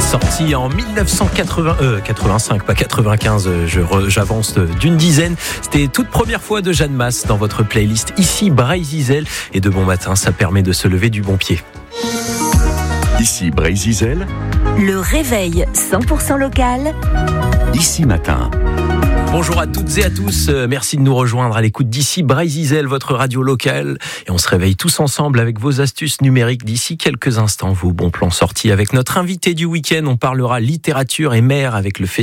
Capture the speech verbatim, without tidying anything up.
Sorti en dix-neuf cent quatre-vingts, euh, quatre-vingt-cinq, pas quatre-vingt-quinze, je re, j'avance d'une dizaine. C'était toute première fois de Jeanne Masse dans votre playlist. Ici, Bray-Zizel. Et de bon matin, ça permet de se lever du bon pied. Ici, Bray-Zizel. Le réveil cent pour cent local. Ici matin. Bonjour à toutes et à tous, merci de nous rejoindre à l'écoute d'ici Bray-Zizel, votre radio locale. Et on se réveille tous ensemble avec vos astuces numériques d'ici quelques instants. Vos bons plans sortis avec notre invité du week-end. On parlera littérature et mer avec le festival